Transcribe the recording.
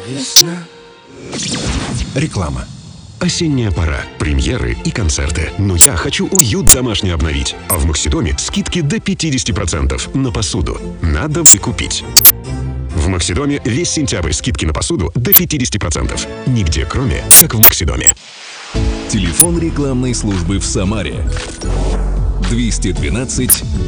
Весна. Реклама. Осенняя пора, премьеры и концерты. Но я хочу уют домашний обновить. А в Максидоме скидки до 50% на посуду. Надо бы купить. В Максидоме весь сентябрь скидки на посуду до 50%. Нигде кроме, как в Максидоме. Телефон рекламной службы в Самаре. 212